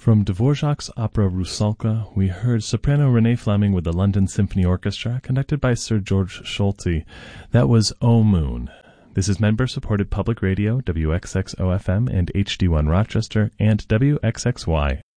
From Dvorak's opera Rusalka, we heard soprano Renee Fleming with the London Symphony Orchestra, conducted by Sir George Solti. That was O Moon. This is member-supported public radio, WXXO-FM and HD1 Rochester, and WXXY